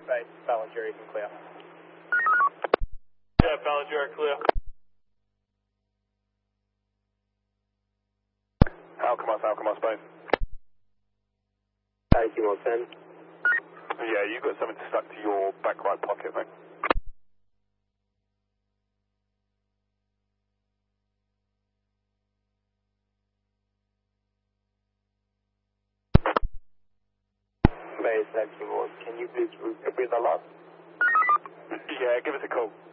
Base, Ballinger, you can clear. Yeah, Ballinger, clear. Alchemist, Spain. Kimo 10. Yeah, you got something stuck to your back right pocket, mate. Base, Kimo, can you please repeat the last? Yeah, give us a call.